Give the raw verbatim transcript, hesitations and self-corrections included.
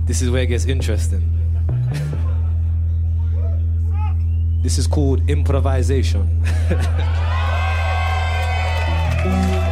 This is where it gets interesting. This is called improvisation.